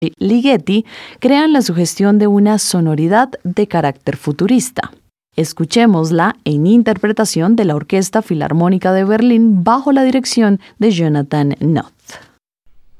Ligeti crean la sugestión de una sonoridad de carácter futurista. Escuchémosla en interpretación de la Orquesta Filarmónica de Berlín bajo la dirección de Jonathan Noth.